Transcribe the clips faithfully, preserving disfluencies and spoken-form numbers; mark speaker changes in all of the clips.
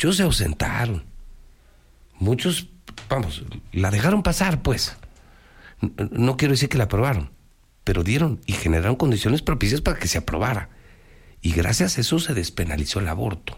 Speaker 1: muchos se ausentaron. Muchos, vamos, la dejaron pasar, pues. No, no quiero decir que la aprobaron, pero dieron y generaron condiciones propicias para que se aprobara. Y gracias a eso se despenalizó el aborto.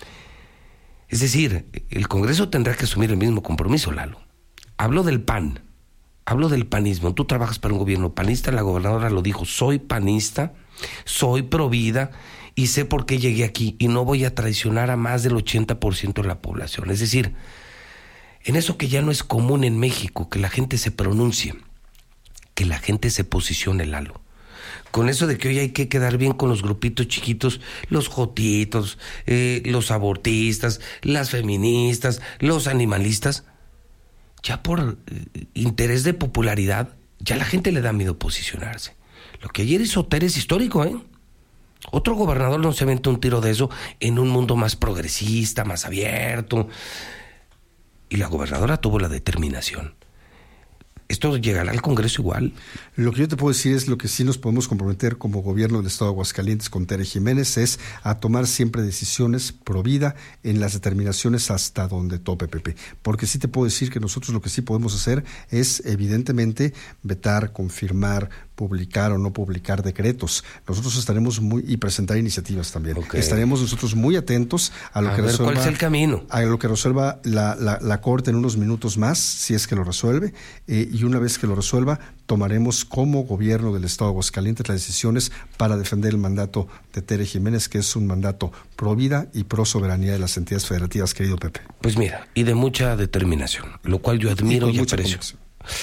Speaker 1: Es decir, el Congreso tendrá que asumir el mismo compromiso, Lalo. Hablo del P A N, hablo del panismo. Tú trabajas para un gobierno panista, la gobernadora lo dijo, soy panista, soy provida y sé por qué llegué aquí y no voy a traicionar a más del ochenta por ciento de la población. Es decir, en eso que ya no es común en México, que la gente se pronuncie, que la gente se posicione, Lalo. Con eso de que hoy hay que quedar bien con los grupitos chiquitos, los jotitos, eh, los abortistas, las feministas, los animalistas, ya por eh, interés de popularidad, ya la gente le da miedo posicionarse. Lo que ayer hizo Tere es histórico, ¿eh? Otro gobernador no se aventó un tiro de eso en un mundo más progresista, más abierto. Y la gobernadora tuvo la determinación. ¿Esto llegará al Congreso igual?
Speaker 2: Lo que yo te puedo decir es lo que sí nos podemos comprometer como gobierno del Estado de Aguascalientes con Tere Jiménez es a tomar siempre decisiones pro vida en las determinaciones hasta donde tope, Pepe. Porque sí te puedo decir que nosotros lo que sí podemos hacer es evidentemente vetar, confirmar, publicar o no publicar decretos. Nosotros estaremos muy y presentar iniciativas también. Okay. Estaremos nosotros muy atentos a lo
Speaker 1: a
Speaker 2: que
Speaker 1: ver,
Speaker 2: resuelva.
Speaker 1: ¿cuál es el camino?
Speaker 2: A lo que resuelva la, la, la Corte en unos minutos más, si es que lo resuelve, eh, y una vez que lo resuelva, tomaremos como gobierno del Estado de Aguascalientes las decisiones para defender el mandato de Tere Jiménez, que es un mandato pro vida y pro soberanía de las entidades federativas, querido Pepe.
Speaker 1: Pues mira, y de mucha determinación, lo cual yo admiro y, y aprecio. Conexión.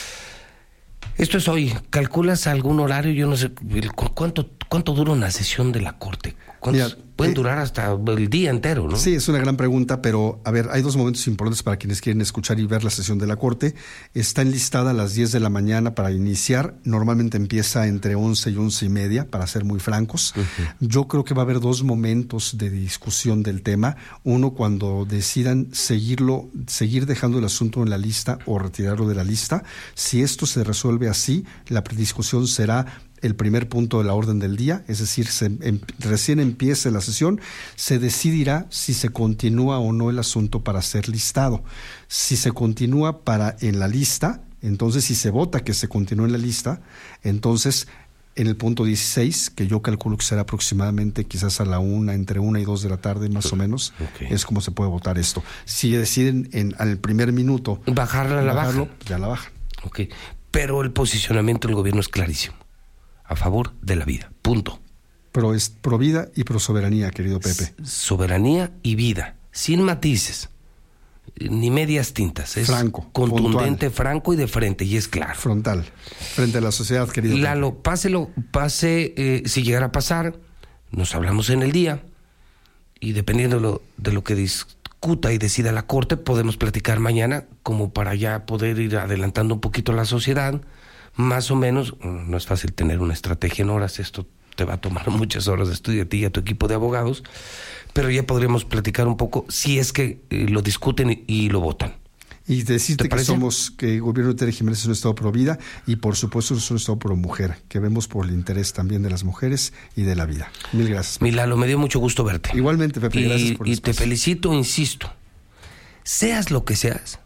Speaker 1: Esto es hoy. ¿Calculas algún horario? Yo no sé, ¿cuánto, cuánto dura una sesión de la Corte? Mira, pueden eh, durar hasta el día entero, ¿no?
Speaker 2: Sí, es una gran pregunta, pero a ver, hay dos momentos importantes para quienes quieren escuchar y ver la sesión de la Corte. Está enlistada a las diez de la mañana para iniciar. Normalmente empieza entre once y once y media, para ser muy francos. Uh-huh. Yo creo que va a haber dos momentos de discusión del tema. Uno, cuando decidan seguirlo, seguir dejando el asunto en la lista o retirarlo de la lista. Si esto se resuelve así, la discusión será el primer punto de la orden del día, es decir, se, em, recién empiece la sesión, se decidirá si se continúa o no el asunto para ser listado. Si se continúa para en la lista, entonces si se vota que se continúe en la lista, entonces en el punto dieciséis, que yo calculo que será aproximadamente quizás a la una, entre una y dos de la tarde más o menos, okay, es como se puede votar esto. Si deciden en al primer minuto
Speaker 1: bajarla, la bajan.
Speaker 2: Ya la bajan.
Speaker 1: Ok, pero el posicionamiento del gobierno es clarísimo. A favor de la vida, punto.
Speaker 2: Pro, es, pro vida y pro soberanía, querido Pepe.
Speaker 1: Soberanía y vida, sin matices, ni medias tintas. Es
Speaker 2: franco,
Speaker 1: contundente,
Speaker 2: puntual,
Speaker 1: franco y de frente, y es claro.
Speaker 2: Frontal, frente a la sociedad, querido
Speaker 1: Lalo,
Speaker 2: Pepe.
Speaker 1: páselo, pase, eh, si llegara a pasar, nos hablamos en el día, y dependiendo de lo, de lo que discuta y decida la Corte, podemos platicar mañana, como para ya poder ir adelantando un poquito a la sociedad. Más o menos, no es fácil tener una estrategia en horas, esto te va a tomar muchas horas de estudio a ti y a tu equipo de abogados, pero ya podríamos platicar un poco si es que eh, lo discuten y, y lo votan.
Speaker 2: Y decirte que somos, que el gobierno de Tere Jiménez es un Estado pro vida y por supuesto es un Estado pro mujer, que vemos por el interés también de las mujeres y de la vida. Mil gracias.
Speaker 1: Mi Lalo, me dio mucho gusto verte.
Speaker 2: Igualmente, Pepe,
Speaker 1: y,
Speaker 2: gracias por el
Speaker 1: Y te felicito, insisto, seas lo que seas,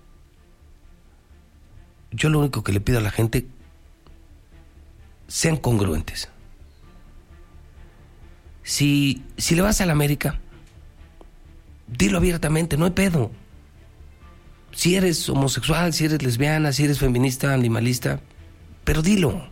Speaker 1: yo lo único que le pido a la gente, sean congruentes. Si, si le vas a la América, dilo abiertamente, no hay pedo. Si eres homosexual, si eres lesbiana, si eres feminista, animalista, pero dilo.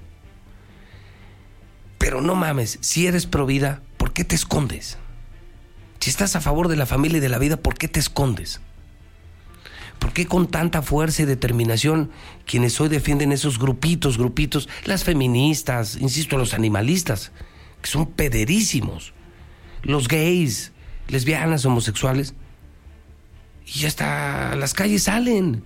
Speaker 1: Pero no mames, si eres pro vida, ¿por qué te escondes? Si estás a favor de la familia y de la vida, ¿por qué te escondes? ¿Por qué con tanta fuerza y determinación quienes hoy defienden esos grupitos, grupitos, las feministas, insisto, los animalistas, que son pederísimos, los gays, lesbianas, homosexuales, y hasta a las calles salen?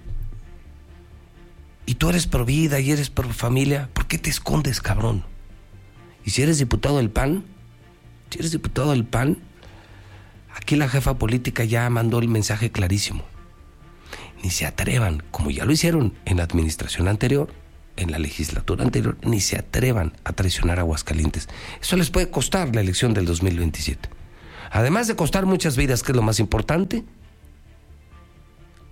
Speaker 1: Y tú eres pro vida y eres pro familia, ¿por qué te escondes, cabrón? Y si eres diputado del P A N, si eres diputado del P A N, aquí la jefa política ya mandó el mensaje clarísimo. Ni se atrevan, como ya lo hicieron en la administración anterior, en la legislatura anterior, ni se atrevan a traicionar a Aguascalientes. Eso les puede costar la elección del dos mil veintisiete. Además de costar muchas vidas, que es lo más importante,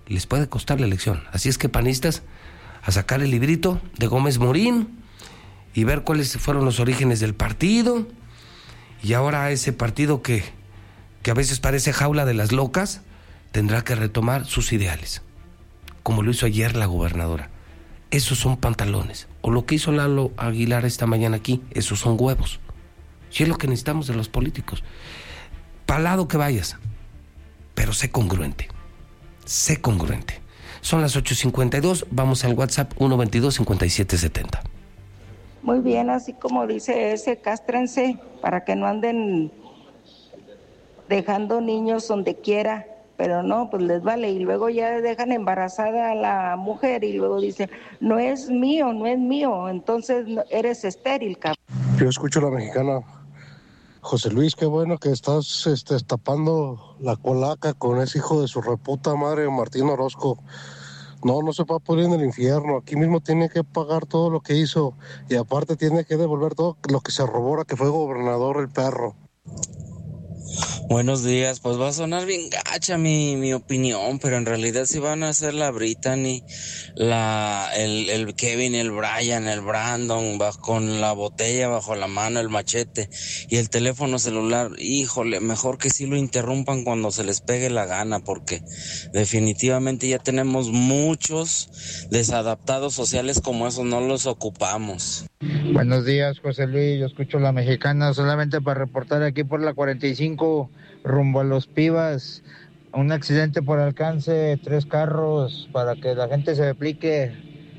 Speaker 1: les puede costar la elección. Así es que, panistas, a sacar el librito de Gómez Morín y ver cuáles fueron los orígenes del partido, y ahora ese partido que, que a veces parece jaula de las locas, tendrá que retomar sus ideales, como lo hizo ayer la gobernadora. Esos son pantalones, o lo que hizo Lalo Aguilar esta mañana aquí, esos son huevos. Y es lo que necesitamos de los políticos. Palado que vayas, pero sé congruente, sé congruente. Son las ocho cincuenta y dos, vamos al WhatsApp uno veintidós cincuenta y siete setenta.
Speaker 3: Muy bien, así como dice ese, castrense, para que no anden dejando niños donde quiera, pero no, pues les vale, y luego ya dejan embarazada a la mujer y luego dicen, no es mío, no es mío, entonces eres estéril, cabrón.
Speaker 4: Yo escucho a la mexicana. José Luis, qué bueno que estás este, tapando la colaca con ese hijo de su reputa madre, Martín Orozco. No, no se va a poner en el infierno. Aquí mismo tiene que pagar todo lo que hizo y aparte tiene que devolver todo lo que se robó, que fue gobernador el perro.
Speaker 5: Buenos días, pues va a sonar bien gacha mi, mi opinión, pero en realidad sí van a ser la Brittany, la, el, el Kevin, el Brian, el Brandon, bajo, con la botella bajo la mano, el machete y el teléfono celular. Híjole, mejor que sí lo interrumpan cuando se les pegue la gana, porque definitivamente ya tenemos muchos desadaptados sociales como esos, no los ocupamos.
Speaker 6: Buenos días, José Luis, yo escucho la mexicana solamente para reportar aquí por la cuarenta y cinco rumbo a Los Pivas, un accidente por alcance, tres carros, para que la gente se aplique.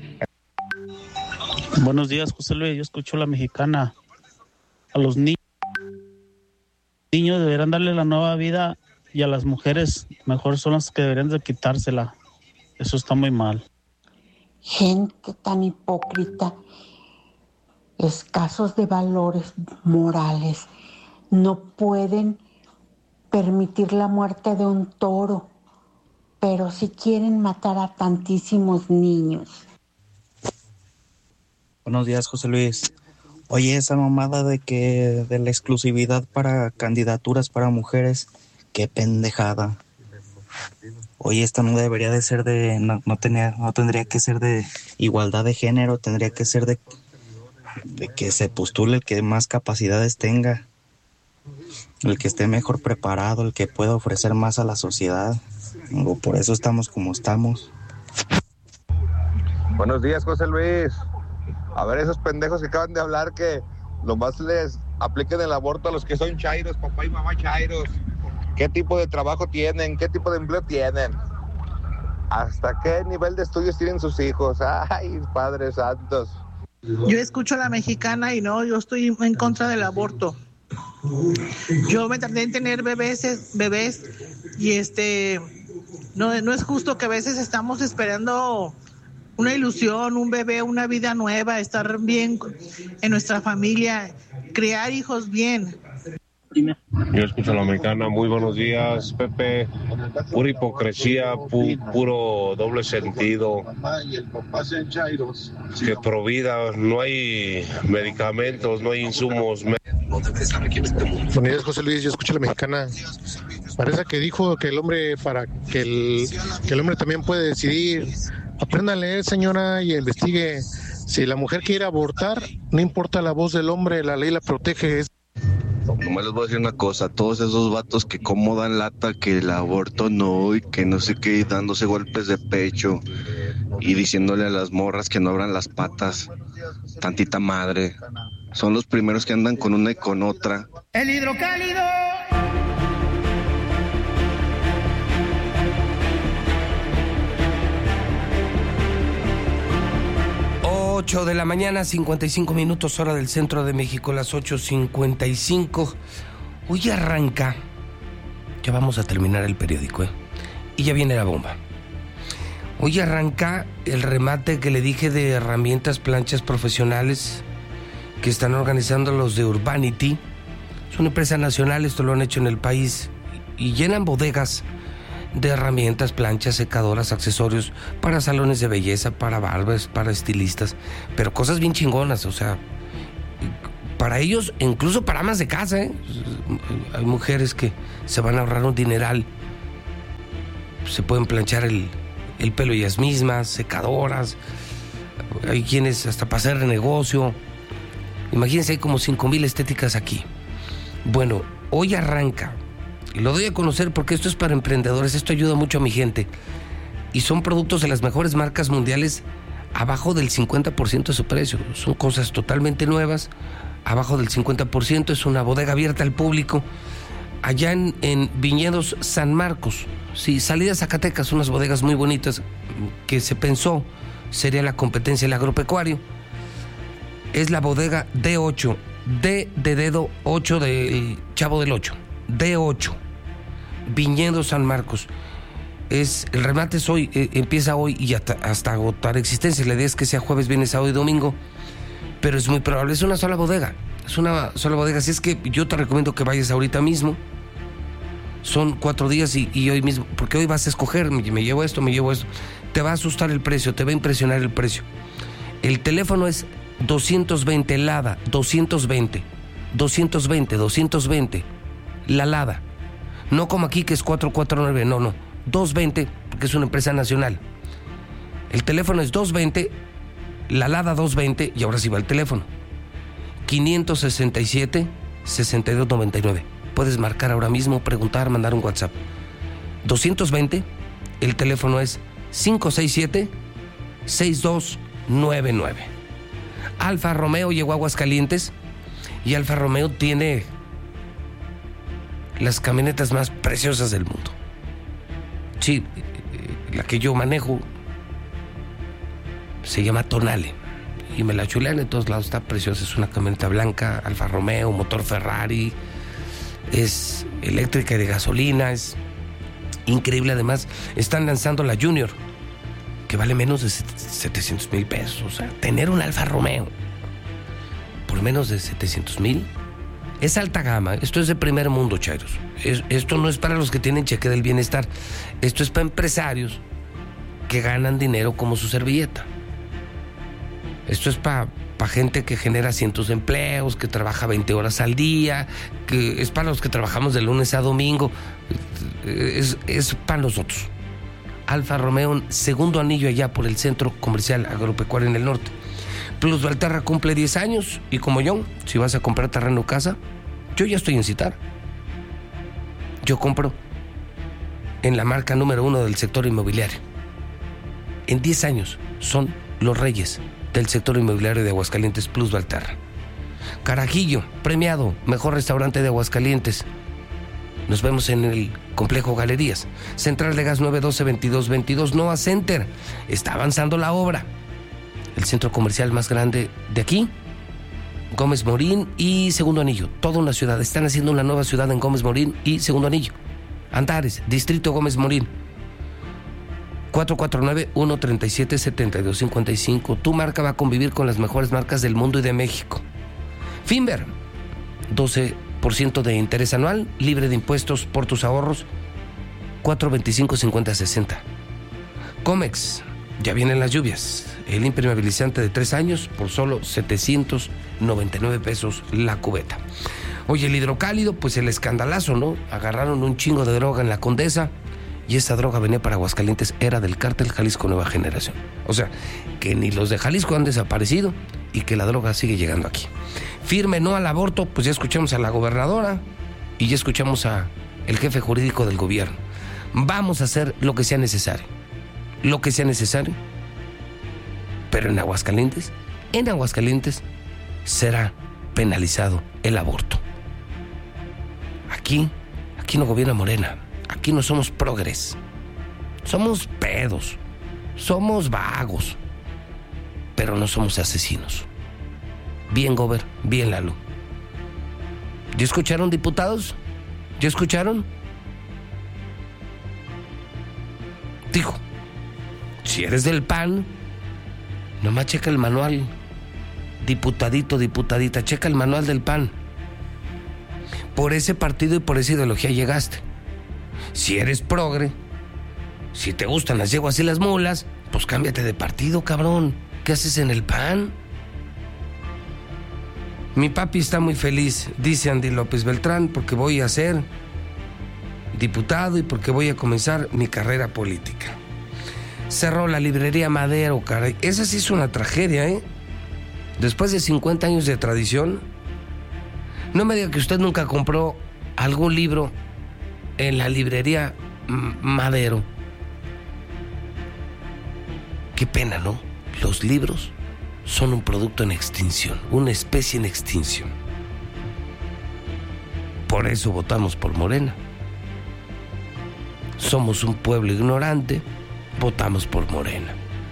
Speaker 7: Buenos días, José Luis, yo escucho la mexicana. A los ni- niños deberán darle la nueva vida y a las mujeres mejor son las que deberían de quitársela. Eso está muy mal.
Speaker 8: Gente tan hipócrita, escasos de valores morales, no pueden permitir la muerte de un toro, pero sí quieren matar a tantísimos niños.
Speaker 9: Buenos días, José Luis. Oye, esa mamada de que de la exclusividad para candidaturas para mujeres, qué pendejada. Oye, esta no debería de ser de, no, no, tenía, no tendría que ser de igualdad de género, tendría que ser de de que se postule el que más capacidades tenga, el que esté mejor preparado, el que pueda ofrecer más a la sociedad. Por eso estamos como estamos.
Speaker 10: Buenos días, José Luis. A ver, esos pendejos que acaban de hablar que nomás les apliquen el aborto a los que son chairos, papá y mamá chairos. ¿Qué tipo de trabajo tienen? ¿Qué tipo de empleo tienen? ¿Hasta qué nivel de estudios tienen sus hijos? Ay, padres santos.
Speaker 11: Yo escucho a la mexicana y no, yo estoy en contra del aborto. Yo me tardé en tener bebés, bebés y este, no, no es justo que a veces estamos esperando una ilusión, un bebé, una vida nueva, estar bien en nuestra familia, criar hijos bien.
Speaker 12: Yo escucho a la mexicana. Muy buenos días, Pepe. Pura hipocresía, pu- puro doble sentido. Que pro vida no hay medicamentos, no hay insumos.
Speaker 4: Buenos días, José Luis, yo escucho a la mexicana. Parece que dijo que el hombre, para que el, que el hombre también puede decidir. Aprenda a leer, señora, y investigue. Si la mujer quiere abortar, no importa la voz del hombre, la ley la protege.
Speaker 13: Nomás les voy a decir una cosa, todos esos vatos que como dan lata, que el aborto no, y que no sé qué, dándose golpes de pecho y diciéndole a las morras que no abran las patas, tantita madre, son los primeros que andan con una y con otra.
Speaker 11: El hidrocálido.
Speaker 1: ocho de la mañana, cincuenta y cinco minutos, hora del centro de México, las ocho cincuenta y cinco. Hoy arranca, ya vamos a terminar el periódico, ¿eh? Y ya viene la bomba. Hoy arranca el remate que le dije de herramientas, planchas profesionales que están organizando los de Urbanity. Es una empresa nacional, esto lo han hecho en el país, y llenan bodegas de herramientas, planchas, secadoras, accesorios para salones de belleza, para barbers, para estilistas, pero cosas bien chingonas, o sea, para ellos, incluso para amas de casa, ¿eh? Hay mujeres que se van a ahorrar un dineral, se pueden planchar el, el pelo ellas mismas, secadoras, hay quienes hasta para hacer negocio. Imagínense, hay como cinco mil estéticas aquí. Bueno, hoy arranca, y lo doy a conocer porque esto es para emprendedores, esto ayuda mucho a mi gente, y son productos de las mejores marcas mundiales abajo del cincuenta por ciento de su precio. Son cosas totalmente nuevas, abajo del cincuenta por ciento. Es una bodega abierta al público allá en, en Viñedos San Marcos, sí, salida Zacatecas, unas bodegas muy bonitas que se pensó sería la competencia del agropecuario. Es la bodega D ocho, D de dedo, ocho del Chavo del ocho, D ocho, Viñedos San Marcos. Es, el remate es hoy, eh, empieza hoy y hasta, hasta agotar existencia. La idea es que sea jueves, viernes, sábado y domingo, pero es muy probable, es una sola bodega, es una sola bodega, así es que yo te recomiendo que vayas ahorita mismo. Son cuatro días y, y hoy mismo, porque hoy vas a escoger, me, me llevo esto, me llevo esto. Te va a asustar el precio, te va a impresionar el precio. El teléfono es doscientos veinte Lada, doscientos veinte, doscientos veinte, doscientos veinte, la Lada. No como aquí que es cuatrocientos cuarenta y nueve, no, no, doscientos veinte, porque es una empresa nacional. El teléfono es doscientos veinte, la Lada doscientos veinte, y ahora sí va el teléfono. quinientos sesenta y siete, sesenta y dos noventa y nueve. Puedes marcar ahora mismo, preguntar, mandar un WhatsApp. doscientos veinte, el teléfono es cinco seis siete, seis dos nueve nueve. Alfa Romeo llegó a Aguascalientes y Alfa Romeo tiene las camionetas más preciosas del mundo. Sí, la que yo manejo se llama Tonale y me la chulean en todos lados, está preciosa. Es una camioneta blanca, Alfa Romeo, motor Ferrari, es eléctrica y de gasolina, es increíble. Además, están lanzando la Junior, que vale menos de setecientos mil pesos. O sea, tener un Alfa Romeo por menos de setecientos mil es alta gama. Esto es de primer mundo, chairos. Es, esto no es para los que tienen cheque del bienestar. Esto es para empresarios que ganan dinero como su servilleta. Esto es para pa gente que genera cientos de empleos, que trabaja veinte horas al día, que es para los que trabajamos de lunes a domingo. Es, es para nosotros. Alfa Romeo, segundo anillo allá por el Centro Comercial Agropecuario en el norte. Plus Valterra cumple diez años y como yo, si vas a comprar terreno o casa, yo ya estoy en Citar. Yo compro en la marca número uno del sector inmobiliario. En diez años son los reyes del sector inmobiliario de Aguascalientes, Plus Valterra. Carajillo, premiado, mejor restaurante de Aguascalientes. Nos vemos en el Complejo Galerías. Central de Gas nueve doce veintidós veintidós, Noah Center. Está avanzando la obra. El centro comercial más grande de aquí, Gómez Morín y Segundo Anillo. Toda una ciudad. Están haciendo una nueva ciudad en Gómez Morín y Segundo Anillo. Antares, Distrito Gómez Morín. cuatro cuatro nueve, uno tres siete, siete dos cinco cinco. Tu marca va a convivir con las mejores marcas del mundo y de México. Finver, doce por ciento de interés anual, libre de impuestos por tus ahorros, cuatro veinticinco cincuenta sesenta. Comex, ya vienen las lluvias. El impermeabilizante de tres años por solo setecientos noventa y nueve pesos la cubeta. Oye, el hidrocálido, pues el escandalazo, ¿no? Agarraron un chingo de droga en la Condesa y esa droga venía para Aguascalientes, era del cártel Jalisco Nueva Generación. O sea, que ni los de Jalisco han desaparecido y que la droga sigue llegando aquí. Firme no al aborto, pues ya escuchamos a la gobernadora y ya escuchamos a el jefe jurídico del gobierno. Vamos a hacer lo que sea necesario, lo que sea necesario, pero en Aguascalientes, en Aguascalientes será penalizado el aborto. Aquí, aquí no gobierna Morena, aquí no somos progres, somos pedos, somos vagos, pero no somos asesinos. Bien, Gober, bien, Lalo. ¿Ya escucharon, diputados? ¿Ya escucharon? Digo, si eres del P A N, nomás checa el manual. Diputadito, diputadita, checa el manual del P A N. Por ese partido y por esa ideología llegaste. Si eres progre, si te gustan las yeguas y las mulas, pues cámbiate de partido, cabrón. ¿Qué haces en el P A N? Mi papi está muy feliz, dice Andy López Beltrán, porque voy a ser diputado y porque voy a comenzar mi carrera política. cerró la librería Madero, caray. Esa sí es una tragedia, ¿eh? Después de cincuenta años de tradición, no me diga que usted nunca compró algún libro en la librería Madero. Qué pena, ¿no? Los libros son un producto en extinción, una especie en extinción. Por eso votamos por Morena. Somos un pueblo ignorante, votamos por Morena.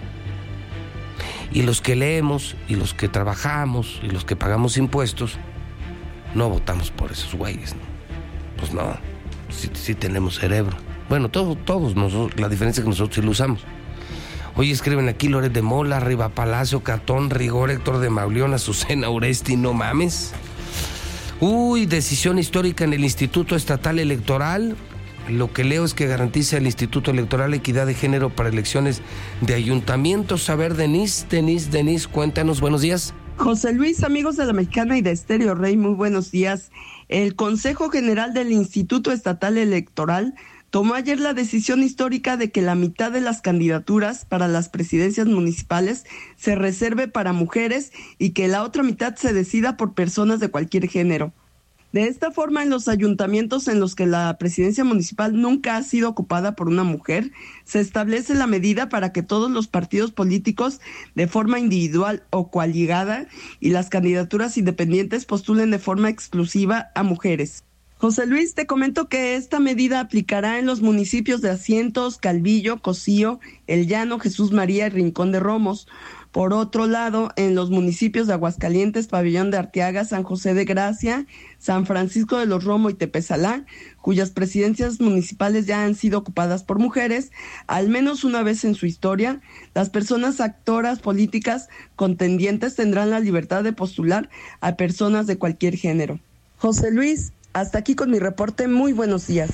Speaker 1: Y los que leemos, y los que trabajamos, y los que pagamos impuestos, no votamos por esos güeyes, ¿no? Pues no, sí, sí tenemos cerebro. Bueno, todo, todos nosotros, la diferencia es que nosotros sí lo usamos. Hoy escriben aquí Loret de Mola, Riva Palacio, Catón, Rigor, Héctor de Mauleón, Azucena Oresti, no mames. Uy, decisión histórica en el Instituto Estatal Electoral. Lo que leo es que garantiza el Instituto Electoral equidad de género para elecciones de ayuntamientos. A ver, Denise, Denise, Denise, cuéntanos, buenos días.
Speaker 14: José Luis, amigos de La Mexicana y de Estéreo Rey, muy buenos días. El Consejo General del Instituto Estatal Electoral tomó ayer la decisión histórica de que la mitad de las candidaturas para las presidencias municipales se reserve para mujeres y que la otra mitad se decida por personas de cualquier género. De esta forma, en los ayuntamientos en los que la presidencia municipal nunca ha sido ocupada por una mujer, se establece la medida para que todos los partidos políticos, de forma individual o coaligada, y las candidaturas independientes postulen de forma exclusiva a mujeres. José Luis, te comento que esta medida aplicará en los municipios de Asientos, Calvillo, Cocío, El Llano, Jesús María y Rincón de Romos. Por otro lado, en los municipios de Aguascalientes, Pabellón de Arteaga, San José de Gracia, San Francisco de los Romo y Tepezalá, cuyas presidencias municipales ya han sido ocupadas por mujeres, al menos una vez en su historia, las personas actoras políticas contendientes tendrán la libertad de postular a personas de cualquier género. José Luis, hasta aquí con mi reporte, muy buenos días.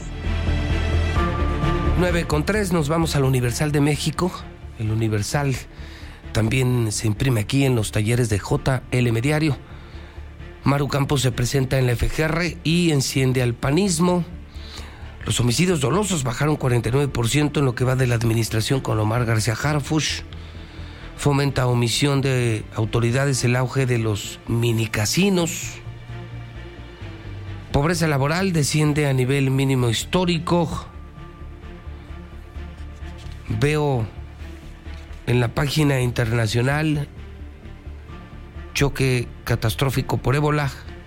Speaker 1: nueve con tres, nos vamos al Universal de México. El Universal también se imprime aquí en los talleres de J L M Diario. Maru Campos se presenta en la F G R y enciende al panismo. Los homicidios dolosos bajaron cuarenta y nueve por ciento en lo que va de la administración con Omar García Harfuch. Fomenta omisión de autoridades el auge de los minicasinos. Pobreza laboral desciende a nivel mínimo histórico. Veo en la página internacional choque catastrófico por ébola.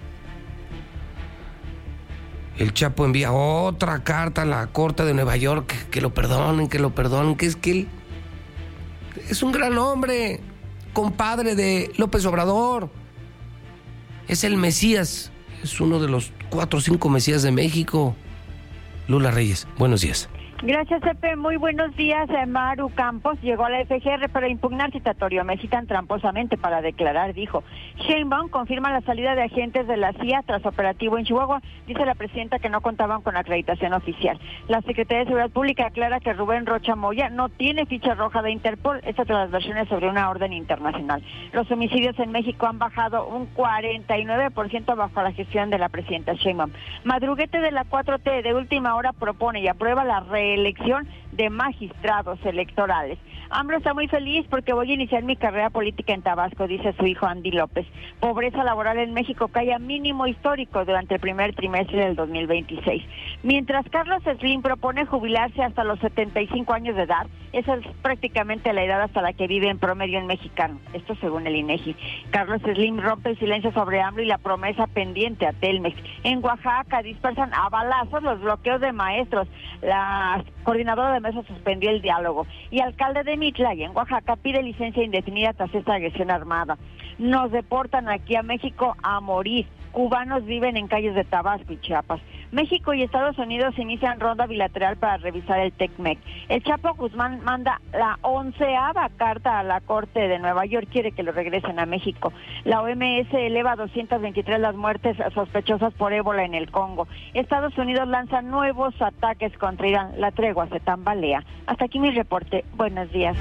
Speaker 1: El Chapo envía otra carta a la Corte de Nueva York que, que lo perdonen, que lo perdonen, que es que él es un gran hombre, compadre de López Obrador. Es el Mesías, es uno de los cuatro o cinco Mesías de México. Lula Reyes, buenos días.
Speaker 15: Gracias, Pepe. Muy buenos días. Maru Campos llegó a la F G R para impugnar citatorio. Me citan tramposamente para declarar, dijo. Sheinbaum confirma la salida de agentes de la C I A tras operativo en Chihuahua. Dice la presidenta que no contaban con acreditación oficial. La Secretaría de Seguridad Pública aclara que Rubén Rocha Moya no tiene ficha roja de Interpol. Esta tras las versiones sobre una orden internacional. Los homicidios en México han bajado un cuarenta y nueve por ciento bajo la gestión de la presidenta Sheinbaum. Madruguete de la cuatro T de última hora propone y aprueba la reelección de magistrados electorales. AMLO está muy feliz porque voy a iniciar mi carrera política en Tabasco, dice su hijo Andy López. Pobreza laboral en México cae a mínimo histórico durante el primer trimestre del dos mil veintiséis. Mientras Carlos Slim propone jubilarse hasta los setenta y cinco años de edad, esa es prácticamente la edad hasta la que vive en promedio en mexicano. Esto según el INEGI. Carlos Slim rompe el silencio sobre AMLO y la promesa pendiente a Telmex. En Oaxaca dispersan a balazos los bloqueos de maestros. La coordinadora de mesa suspendió el diálogo. Y alcalde de Mitlaya, en Oaxaca, pide licencia indefinida tras esta agresión armada. Nos deportan aquí a México a morir. Cubanos viven en calles de Tabasco y Chiapas. México y Estados Unidos inician ronda bilateral para revisar el TECMEC. El Chapo Guzmán manda la onceava carta a la Corte de Nueva York, quiere que lo regresen a México. La O M S eleva a doscientas veintitrés las muertes sospechosas por ébola en el Congo. Estados Unidos lanza nuevos ataques contra Irán. La tregua se tambalea. Hasta aquí mi reporte. Buenos días.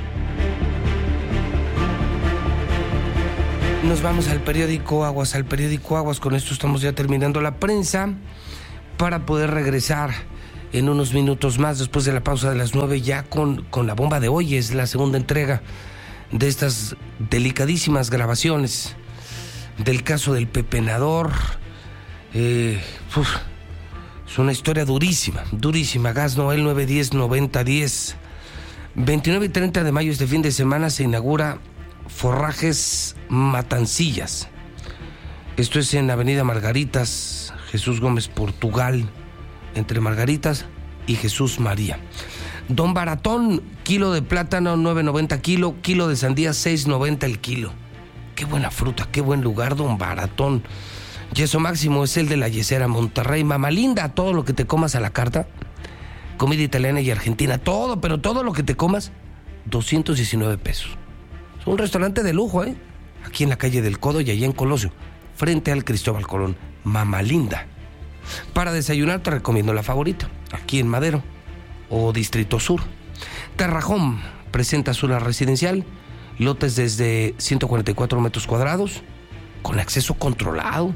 Speaker 1: Nos vamos al periódico Aguas, al periódico Aguas. Con esto estamos ya terminando la prensa para poder regresar en unos minutos más, después de la pausa de las nueve, ya con, con la bomba de hoy. Es la segunda entrega de estas delicadísimas grabaciones del caso del pepenador. Eh, uf, es una historia durísima, durísima. Gas Noel nueve diez noventa diez. veintinueve y treinta de mayo, este fin de semana, se inaugura Forrajes Matancillas. Esto es en Avenida Margaritas, Jesús Gómez Portugal, entre Margaritas y Jesús María. Don Baratón, kilo de plátano nueve noventa kilo, kilo de sandía seis noventa el kilo. Qué buena fruta, qué buen lugar, Don Baratón. Yeso Máximo es el de la Yesera, Monterrey. Mamalinda, todo lo que te comas a la carta. Comida italiana y argentina, todo, pero todo lo que te comas, doscientos diecinueve pesos. Es un restaurante de lujo, ¿eh? Aquí en la calle del Codo y allá en Colosio, frente al Cristóbal Colón. Mamalinda. Para desayunar te recomiendo La Favorita, aquí en Madero o Distrito Sur. Terrajón presenta zona residencial, lotes desde ciento cuarenta y cuatro metros cuadrados, con acceso controlado.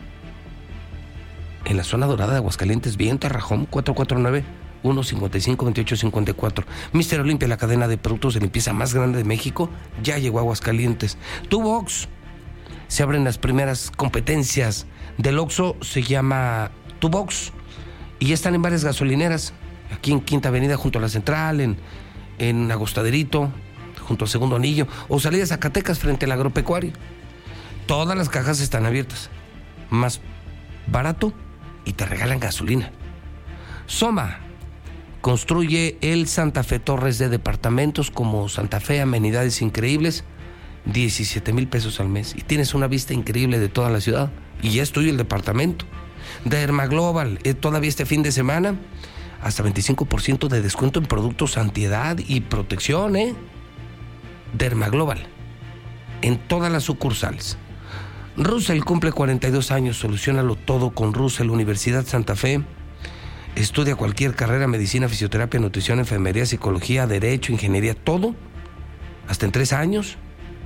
Speaker 1: En la zona dorada de Aguascalientes, bien, Terrajón, cuatro cuatro nueve, uno cinco cinco, dos ocho cinco cuatro. Mister Olimpia, la cadena de productos de limpieza más grande de México, ya llegó a Aguascalientes. Tubox, se abren las primeras competencias del Oxxo, se llama Tubox, y ya están en varias gasolineras, aquí en Quinta Avenida junto a la Central, en, en Agostaderito, junto al Segundo Anillo, o salida Zacatecas frente al agropecuario. Todas las cajas están abiertas, más barato, y te regalan gasolina. Soma construye el Santa Fe Torres de departamentos como Santa Fe, amenidades increíbles, diecisiete mil pesos al mes, y tienes una vista increíble de toda la ciudad, y ya es tuyo el departamento. Dermaglobal, eh, todavía este fin de semana, hasta veinticinco por ciento de descuento en productos antiedad y protección, ¿eh? Dermaglobal, en todas las sucursales. Russell cumple cuarenta y dos años, soluciónalo todo con Russell. Universidad Santa Fe. Estudia cualquier carrera, medicina, fisioterapia, nutrición, enfermería, psicología, derecho, ingeniería, todo, hasta en tres años.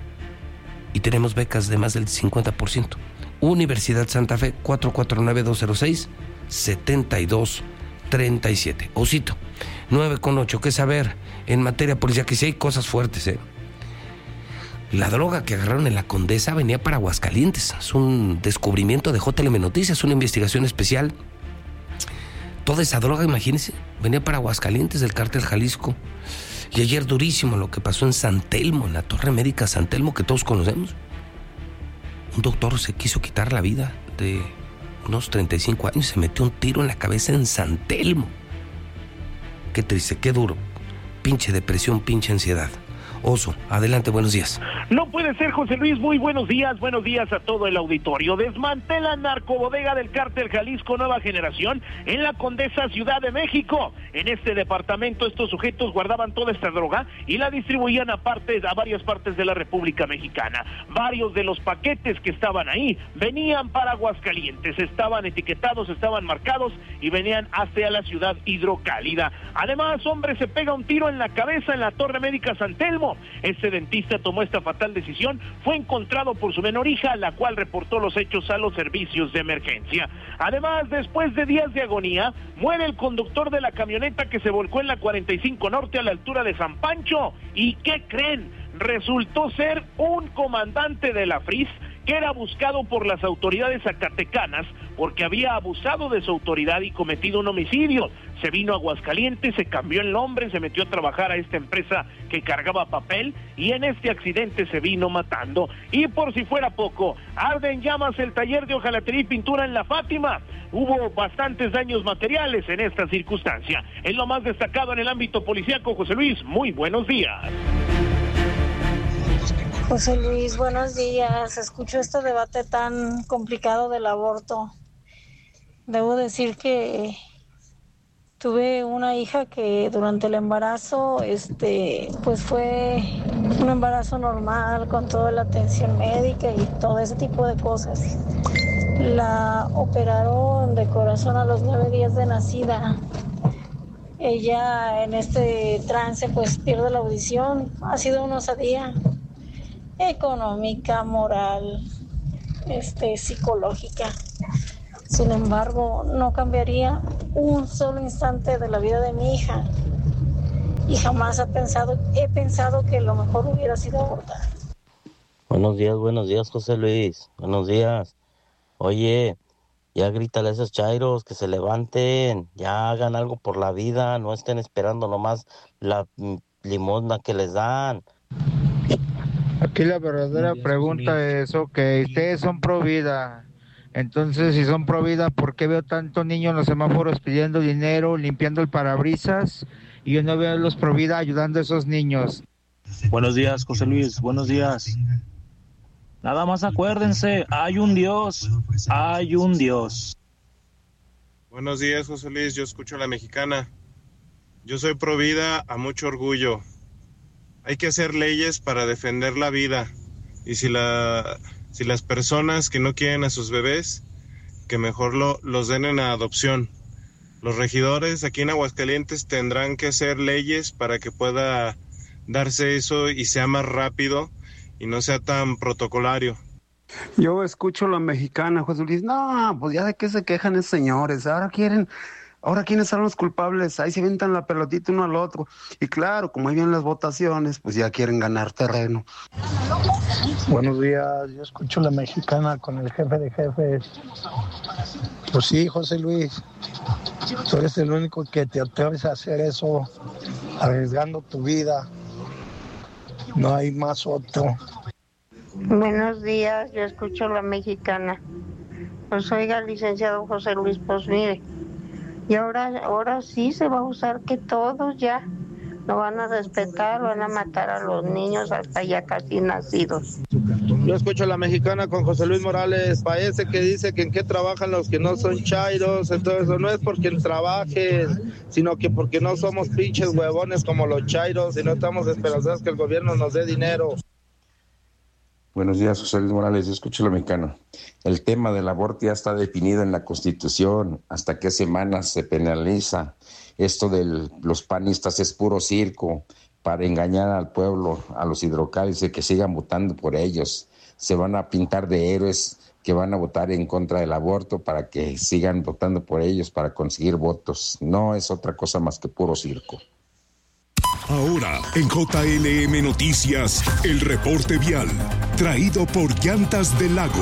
Speaker 1: Y tenemos becas de más del cincuenta por ciento. Universidad Santa Fe, cuatro cuatro nueve, dos cero seis, siete dos tres siete. Osito, nueve con ocho. ¿Qué saber en materia policial? Que sí hay cosas fuertes, ¿eh? La droga que agarraron en la Condesa venía para Aguascalientes. Es un descubrimiento de J L M Noticias, una investigación especial. Toda esa droga, imagínense, venía para Aguascalientes del Cártel Jalisco. Y ayer durísimo lo que pasó en San Telmo, en la Torre Médica San Telmo, que todos conocemos. Un doctor se quiso quitar la vida de unos treinta y cinco años, se metió un tiro en la cabeza en San Telmo. Qué triste, qué duro. Pinche depresión, pinche ansiedad. Oso, adelante, buenos días.
Speaker 16: No puede ser, José Luis, muy buenos días, buenos días a todo el auditorio. Desmantelan narcobodega del Cártel Jalisco Nueva Generación en la Condesa, Ciudad de México. En este departamento estos sujetos guardaban toda esta droga y la distribuían a, partes, a varias partes de la República Mexicana. Varios de los paquetes que estaban ahí venían para Aguascalientes, estaban etiquetados, estaban marcados y venían hacia la ciudad hidrocálida. Además, hombre se pega un tiro en la cabeza en la Torre Médica San Telmo. Este dentista tomó esta fatal decisión, fue encontrado por su menor hija, la cual reportó los hechos a los servicios de emergencia. Además, después de días de agonía, muere el conductor de la camioneta que se volcó en la cuarenta y cinco Norte a la altura de San Pancho. ¿Y qué creen? Resultó ser un comandante de la F R I S que era buscado por las autoridades zacatecanas porque había abusado de su autoridad y cometido un homicidio. Se vino a Aguascalientes, se cambió el nombre, se metió a trabajar a esta empresa que cargaba papel y en este accidente se vino matando. Y por si fuera poco, arde en llamas el taller de hojalatería y pintura en La Fátima. Hubo bastantes daños materiales en esta circunstancia. Es lo más destacado en el ámbito policíaco. José Luis, muy buenos días.
Speaker 17: José Luis, buenos días. Escucho este debate tan complicado del aborto. Debo decir que tuve una hija que durante el embarazo, este, pues fue un embarazo normal con toda la atención médica y todo ese tipo de cosas. La operaron de corazón a los nueve días de nacida. Ella en este trance pues pierde la audición. Ha sido una osadía económica, moral, este, psicológica. Sin embargo, no cambiaría un solo instante de la vida de mi hija y jamás he pensado, he pensado que lo mejor hubiera sido abortar.
Speaker 18: Buenos días, buenos días, José Luis. Buenos días. Oye, ya grítale a esos chairos que se levanten, ya hagan algo por la vida, no estén esperando nomás la limosna que les dan.
Speaker 6: Aquí la verdadera pregunta es, ok, ustedes son pro vida, entonces si son pro vida, ¿por qué veo tanto niño en los semáforos pidiendo dinero, limpiando el parabrisas, y yo no veo a los pro vida ayudando a esos niños?
Speaker 19: Buenos días, José Luis, buenos días. Nada más acuérdense, hay un Dios, hay un Dios.
Speaker 12: Buenos días, José Luis, yo escucho a la mexicana. Yo soy pro vida a mucho orgullo. Hay que hacer leyes para defender la vida. Y si la si las personas que no quieren a sus bebés, que mejor lo, los den en adopción. Los regidores aquí en Aguascalientes tendrán que hacer leyes para que pueda darse eso y sea más rápido y no sea tan protocolario.
Speaker 20: Yo escucho a la mexicana, José Luis, no, pues ya de qué se quejan esos señores, ahora quieren, ahora quiénes son los culpables, ahí se avientan la pelotita uno al otro, y claro, como ahí vienen las votaciones, pues ya quieren ganar terreno.
Speaker 21: Buenos días, yo escucho a la mexicana con el jefe de jefes. Pues sí, José Luis, tú eres el único que te atreves a hacer eso, arriesgando tu vida, no hay más otro.
Speaker 22: Buenos días, yo escucho a la mexicana. Pues oiga, licenciado José Luis, pues mire, y ahora, ahora sí se va a usar que todos ya lo van a respetar, van a matar a los niños hasta ya casi nacidos.
Speaker 23: Yo escucho a la mexicana con José Luis Morales, parece que dice que en qué trabajan los que no son chairos, entonces no es porque trabajen, sino que porque no somos pinches huevones como los chairos y no estamos esperanzados que el gobierno nos dé dinero.
Speaker 24: Buenos días, José Luis Morales, yo escucho lo mexicano. El tema del aborto ya está definido en la Constitución, hasta qué semanas se penaliza. Esto de los panistas es puro circo para engañar al pueblo, a los hidrocálices, que sigan votando por ellos. Se van a pintar de héroes que van a votar en contra del aborto para que sigan votando por ellos, para conseguir votos. No es otra cosa más que puro circo.
Speaker 25: Ahora, en J L M Noticias, el reporte vial, traído por Llantas del Lago.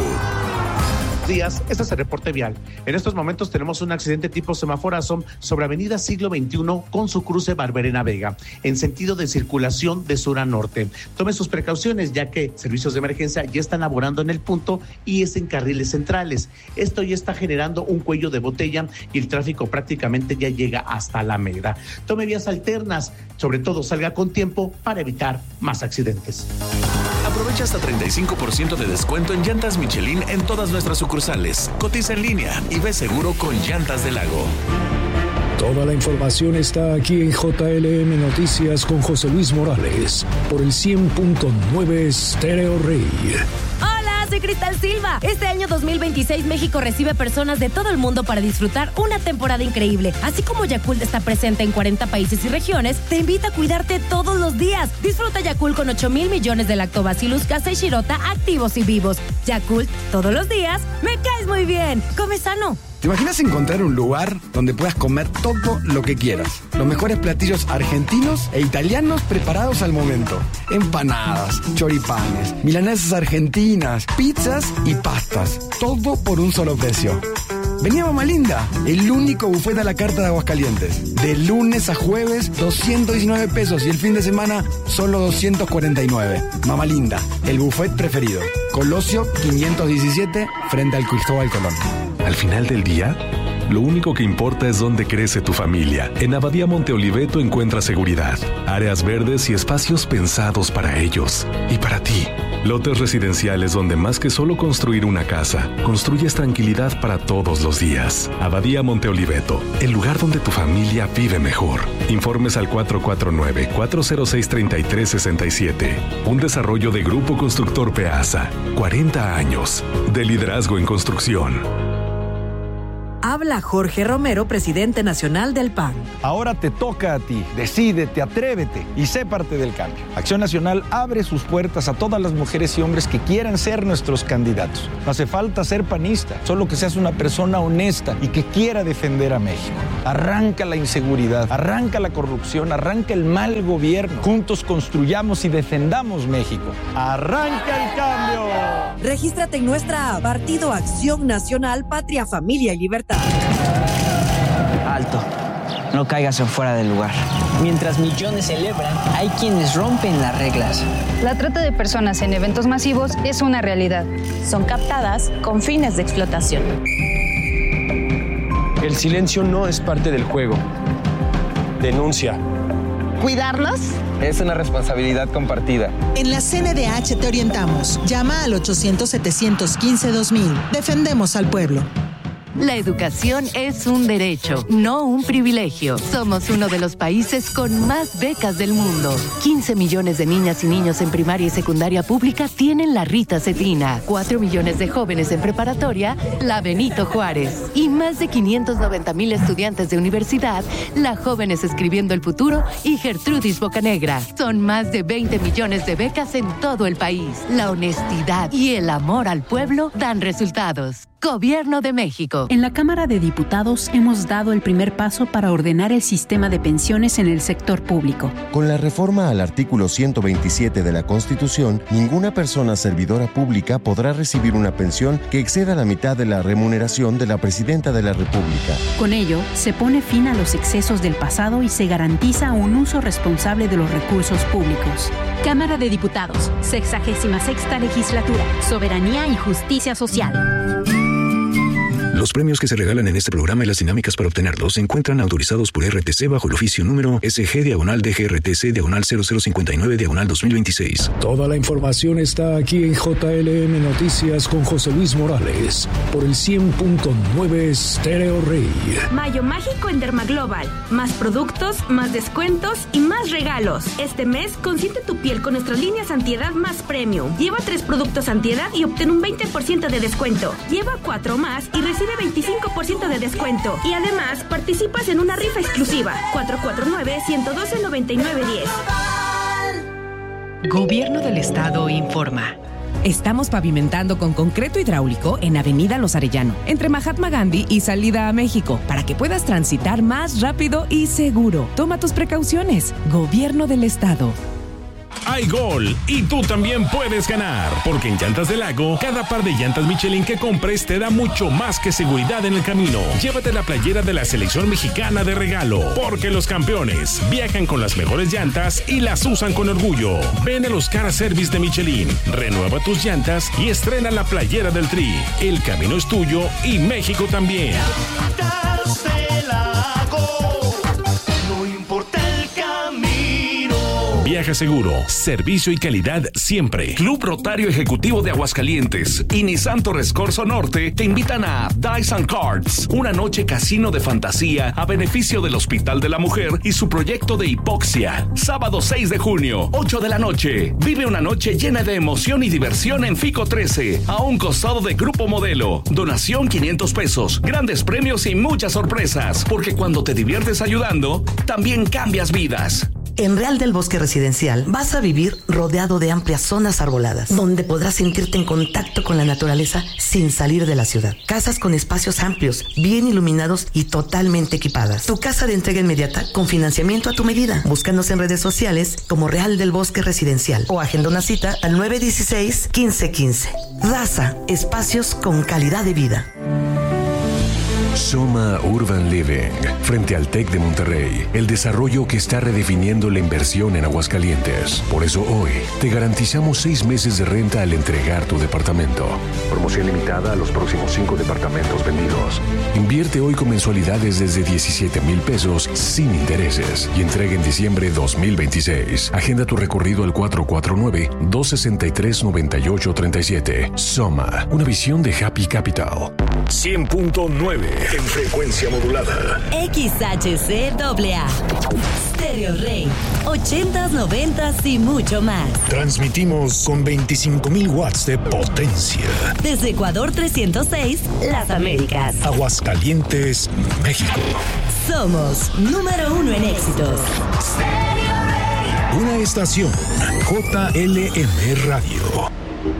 Speaker 26: Días, este es el reporte vial. En estos momentos tenemos un accidente tipo semáforazo sobre Avenida Siglo veintiuno con su cruce Barberena Vega, en sentido de circulación de sur a norte. Tome sus precauciones, ya que servicios de emergencia ya están laborando en el punto y es en carriles centrales. Esto ya está generando un cuello de botella y el tráfico prácticamente ya llega hasta Alameda. Tome vías alternas, sobre todo salga con tiempo para evitar más accidentes.
Speaker 27: Aprovecha hasta treinta y cinco por ciento de descuento en llantas Michelin en todas nuestras sucursales. Cotiza en línea y ve seguro con Llantas del Lago.
Speaker 28: Toda la información está aquí en J L M Noticias con José Luis Morales por el cien punto nueve Stereo Rey.
Speaker 29: Hola, soy Cristal Silva. Este año dos mil veintiséis México recibe personas de todo el mundo para disfrutar una temporada increíble. Así como Yakult está presente en cuarenta países y regiones, te invita a cuidarte todos los días. Disfruta Yakult con ocho mil millones de Lactobacillus casei shirota activos y vivos. Yakult, todos los días, me caes muy bien. Come sano.
Speaker 30: ¿Te imaginas encontrar un lugar donde puedas comer todo lo que quieras? Los mejores platillos argentinos e italianos preparados al momento. Empanadas, choripanes, milanesas argentinas, pizzas y pastas. Todo por un solo precio. Vení a Mama Linda, el único buffet a la carta de Aguascalientes. De lunes a jueves, doscientos diecinueve pesos y el fin de semana, solo doscientos cuarenta y nueve. Mama Linda, el buffet preferido. Colosio quinientos diecisiete, frente al Cristóbal Colón.
Speaker 27: Al final del día, lo único que importa es dónde crece tu familia. En Abadía Monte Oliveto encuentras seguridad, áreas verdes y espacios pensados para ellos y para ti. Lotes residenciales donde más que solo construir una casa, construyes tranquilidad para todos los días. Abadía Monte Oliveto, el lugar donde tu familia vive mejor. Informes al cuatro cuatro nueve, cuatro cero seis, tres tres seis siete. Un desarrollo de Grupo Constructor Peasa. cuarenta años de liderazgo en construcción.
Speaker 2: Habla Jorge Romero, presidente nacional del P A N.
Speaker 3: Ahora te toca a ti. Decídete, atrévete y sé parte del cambio. Acción Nacional abre sus puertas a todas las mujeres y hombres que quieran ser nuestros candidatos. No hace falta ser panista, solo que seas una persona honesta y que quiera defender a México. Arranca la inseguridad, arranca la corrupción, arranca el mal gobierno. Juntos construyamos y defendamos México. ¡Arranca el cambio!
Speaker 2: Regístrate en nuestra app, Partido Acción Nacional, Patria, Familia y Libertad.
Speaker 4: Alto. No caigas en fuera del lugar. Mientras millones celebran, hay quienes rompen las reglas.
Speaker 5: La trata de personas en eventos masivos es una realidad.
Speaker 7: Son captadas con fines de explotación.
Speaker 8: El silencio no es parte del juego. Denuncia.
Speaker 9: ¿Cuidarnos?
Speaker 8: Es una responsabilidad compartida.
Speaker 9: En la C N D H te orientamos. Llama al ochocientos, setecientos quince, dos mil. Defendemos al pueblo.
Speaker 10: La educación es un derecho, no un privilegio. Somos uno de los países con más becas del mundo. quince millones de niñas y niños en primaria y secundaria pública tienen la Rita Cetina. cuatro millones de jóvenes en preparatoria, la Benito Juárez. Y más de quinientos noventa mil estudiantes de universidad, la Jóvenes Escribiendo el Futuro y Gertrudis Bocanegra. Son más de veinte millones de becas en todo el país. La honestidad y el amor al pueblo dan resultados. Gobierno de México.
Speaker 11: En la Cámara de Diputados hemos dado el primer paso para ordenar el sistema de pensiones en el sector público.
Speaker 13: Con la reforma al artículo ciento veintisiete de la Constitución, ninguna persona servidora pública podrá recibir una pensión que exceda la mitad de la remuneración de la Presidenta de la República.
Speaker 11: Con ello, se pone fin a los excesos del pasado y se garantiza un uso responsable de los recursos públicos. Cámara de Diputados, sexagésima sexta legislatura, Soberanía y Justicia Social.
Speaker 27: Los premios que se regalan en este programa y las dinámicas para obtenerlos se encuentran autorizados por R T C bajo el oficio número S G diagonal D G R T C diagonal cero cero cincuenta y nueve diagonal dos mil veintiséis.
Speaker 28: Toda la información está aquí en J L M Noticias con José Luis Morales por el cien punto nueve Stereo Rey.
Speaker 31: Mayo mágico en Dermaglobal. Más productos, más descuentos y más regalos. Este mes consiente tu piel con nuestras líneas antiedad más premium. Lleva tres productos antiedad y obtén un veinte por ciento de descuento. Lleva cuatro más y recibe veinticinco por ciento de descuento. Y además participas en una rifa exclusiva. cuatro cuatro nueve, uno uno dos, nueve nueve uno cero.
Speaker 32: Gobierno del Estado informa. Estamos pavimentando con concreto hidráulico en Avenida Los Arellano, entre Mahatma Gandhi y Salida a México, para que puedas transitar más rápido y seguro. Toma tus precauciones. Gobierno del Estado.
Speaker 33: Hay gol y tú también puedes ganar, porque en Llantas del Lago, cada par de llantas Michelin que compres te da mucho más que seguridad en el camino. Llévate la playera de la selección mexicana de regalo, porque los campeones viajan con las mejores llantas y las usan con orgullo. Ven a los Car Service de Michelin, renueva tus llantas y estrena la playera del Tri. El camino es tuyo y México también.
Speaker 34: Llantas del Lago, no importa el camino.
Speaker 33: Viaja seguro, servicio y calidad siempre.
Speaker 35: Club Rotario Ejecutivo de Aguascalientes y Nissan Torres Corso Norte te invitan a Dice and Cards, una noche casino de fantasía a beneficio del Hospital de la Mujer y su proyecto de hipoxia. Sábado seis de junio, ocho de la noche. Vive una noche llena de emoción y diversión en Fico trece, a un costado de Grupo Modelo. Donación quinientos pesos, grandes premios y muchas sorpresas, porque cuando te diviertes ayudando, también cambias vidas.
Speaker 36: En Real del Bosque Residencial vas a vivir rodeado de amplias zonas arboladas, donde podrás sentirte en contacto con la naturaleza sin salir de la ciudad. Casas con espacios amplios, bien iluminados y totalmente equipadas. Tu casa de entrega inmediata con financiamiento a tu medida. Búscanos en redes sociales como Real del Bosque Residencial o agenda una cita al nueve uno seis, uno cinco uno cinco. Daza, espacios con calidad de vida.
Speaker 27: Soma Urban Living, frente al TEC de Monterrey, el desarrollo que está redefiniendo la inversión en Aguascalientes. Por eso hoy te garantizamos seis meses de renta al entregar tu departamento. Promoción limitada a los próximos cinco departamentos vendidos. Invierte hoy con mensualidades desde diecisiete mil pesos sin intereses y entrega en diciembre dos mil veintiséis. Agenda tu recorrido al cuatro cuatro nueve, dos seis tres, nueve ocho tres siete. Soma, una visión de Happy Capital.
Speaker 25: cien punto nueve en frecuencia modulada.
Speaker 11: X H C A A.
Speaker 2: Stereo Rey. ochentas, noventas y mucho más.
Speaker 28: Transmitimos con veinticinco mil watts de potencia.
Speaker 2: Desde Ecuador trescientos seis, Las Américas.
Speaker 28: Aguascalientes, México.
Speaker 2: Somos número uno en éxitos.
Speaker 28: Una estación J L M Radio.